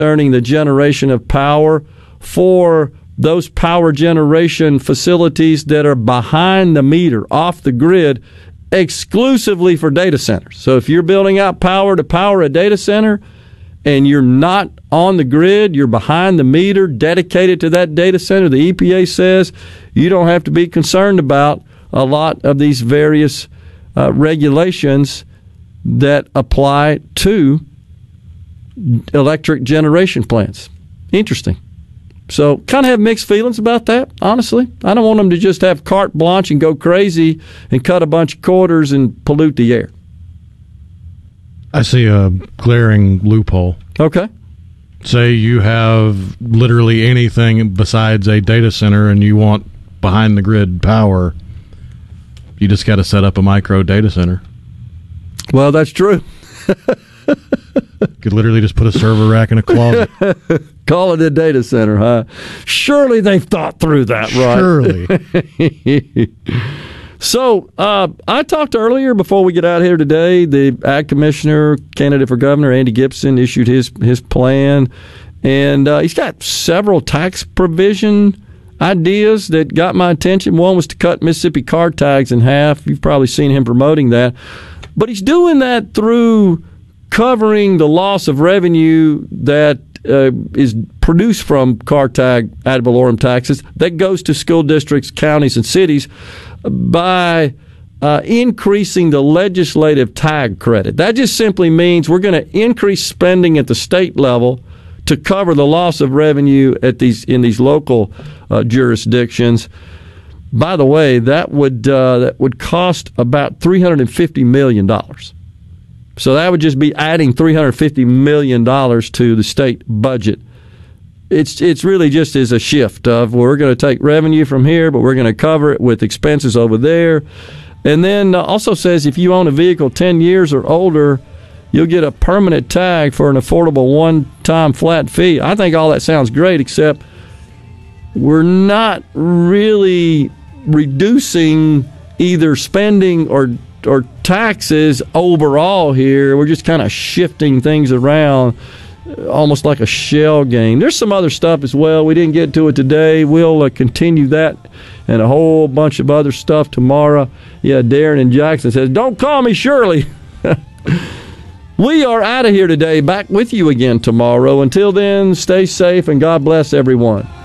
concerning the generation of power for those power generation facilities that are behind the meter, off the grid, exclusively for data centers. So if you're building out power to power a data center and you're not on the grid, you're behind the meter, dedicated to that data center, the EPA says you don't have to be concerned about a lot of these various regulations that apply to electric generation plants. Interesting. So kind of have mixed feelings about that, honestly. I don't want them to just have carte blanche and go crazy and cut a bunch of quarters and pollute the air. I see a glaring loophole. Okay. Say you have literally anything besides a data center and you want behind-the-grid power, you just got to set up a micro data center. Well, that's true. Could literally just put a server rack in a closet. Call it a data center, huh? Surely they've thought through that, right? Surely. So, I talked earlier, before we get out here today, the Ag Commissioner, candidate for governor, Andy Gibson, issued his plan. And he's got several tax provision ideas that got my attention. One was to cut Mississippi car tags in half. You've probably seen him promoting that. But he's doing that through covering the loss of revenue that is produced from car tag ad valorem taxes that goes to school districts, counties, and cities by increasing the legislative tag credit. That just simply means we're going to increase spending at the state level to cover the loss of revenue in these local jurisdictions. By the way, that would cost about $350 million. So that would just be adding $350 million to the state budget. It's really just as a shift of we're going to take revenue from here, but we're going to cover it with expenses over there. And then also says if you own a vehicle 10 years or older, you'll get a permanent tag for an affordable one-time flat fee. I think all that sounds great, except we're not really reducing either spending or taxes overall here. We're just kind of shifting things around, almost like a shell game. There's some other stuff as well. We didn't get to it today. We'll continue that and a whole bunch of other stuff tomorrow. Yeah, Darren in Jackson says, "Don't call me Shirley." We are out of here today. Back with you again tomorrow. Until then, stay safe and God bless everyone.